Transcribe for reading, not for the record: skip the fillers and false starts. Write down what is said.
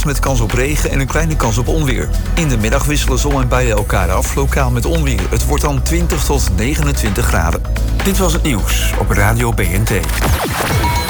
met kans op regen en een kleine kans op onweer. In de middag wisselen zon en buien elkaar af, lokaal met onweer. Het wordt dan 20 tot 29 graden. Dit was het nieuws op Radio BNT.